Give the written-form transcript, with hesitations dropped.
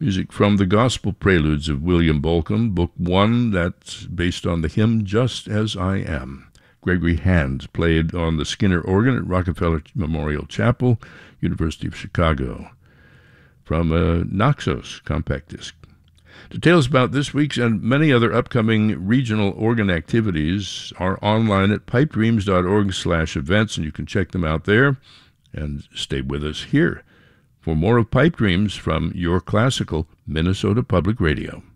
Music from the Gospel Preludes of William Bolcom, Book 1, that's based on the hymn Just As I Am. Gregory Hand played on the Skinner organ at Rockefeller Memorial Chapel, University of Chicago, from a Naxos compact disc. Details about this week's and many other upcoming regional organ activities are online at pipedreams.org/events, and you can check them out there. And stay with us here for more of Pipe Dreams from your classical Minnesota Public Radio.